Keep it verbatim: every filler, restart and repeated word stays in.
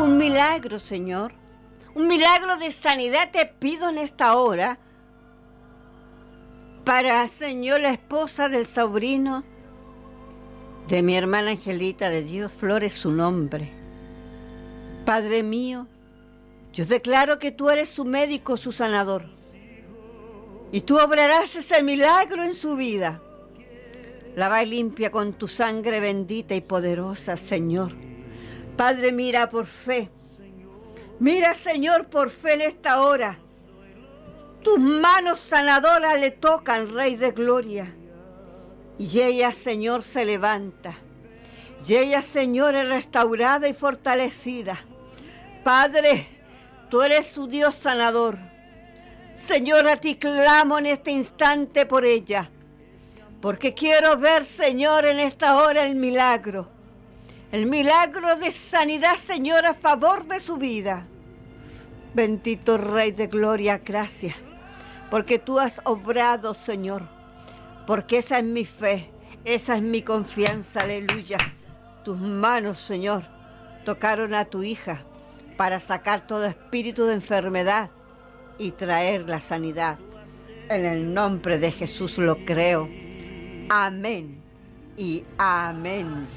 Un milagro, Señor. Un milagro de sanidad te pido en esta hora para, Señor, la esposa del sobrino de mi hermana Angelita, de Dios Flores, su nombre. Padre mío, yo declaro que tú eres su médico, su sanador. Y tú obrarás ese milagro en su vida. Lava y limpia con tu sangre bendita y poderosa, Señor. Padre, mira por fe. Mira, Señor, por fe en esta hora. Tus manos sanadoras le tocan, Rey de Gloria. Y ella, Señor, se levanta. Y ella, Señor, es restaurada y fortalecida. Padre, tú eres su Dios sanador. Señor, a ti clamo en este instante por ella. Porque quiero ver, Señor, en esta hora el milagro. El milagro de sanidad, Señor, a favor de su vida. Bendito Rey de Gloria, gracias. Porque tú has obrado, Señor. Porque esa es mi fe, esa es mi confianza, aleluya. Tus manos, Señor, tocaron a tu hija para sacar todo espíritu de enfermedad y traer la sanidad. En el nombre de Jesús lo creo. Amén y amén.